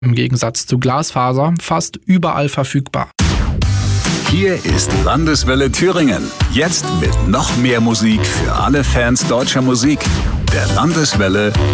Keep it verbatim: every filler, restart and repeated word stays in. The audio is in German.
Im Gegensatz zu Glasfaser fast überall verfügbar. Hier ist Landeswelle Thüringen. Jetzt mit noch mehr Musik für alle Fans deutscher Musik. Der Landeswelle